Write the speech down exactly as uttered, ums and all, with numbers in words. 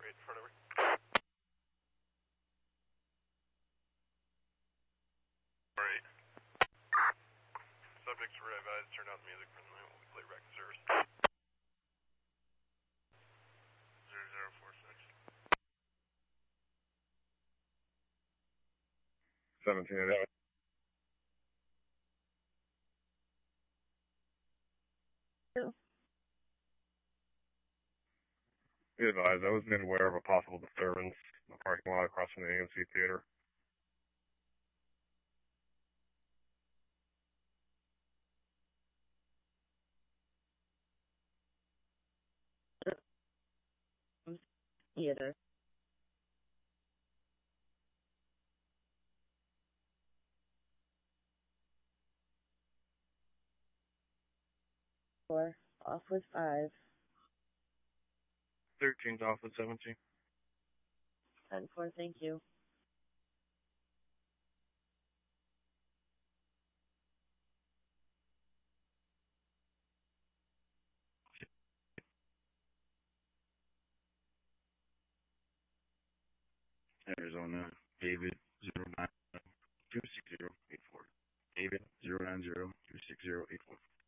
eight in front of her. Alright. Subjects were advised to turn out the music from the night when we play rec service. zero zero four six. seventeen eleven. Be advised, I was made aware of a possible disturbance in the parking lot across from the A M C Theater. Theater. Four, off with five. thirteen's off with seventeen. ten four, thank you. Arizona, David, zero nine two six zero eight four. David, zero nine zero two six zero eight four.